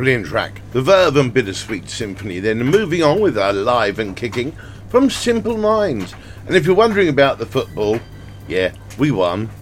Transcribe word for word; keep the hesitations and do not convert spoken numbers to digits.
Brilliant track. The Verve and Bittersweet Symphony. Then moving on with our live and kicking from Simple Minds. And if you're wondering about the football, yeah, we won.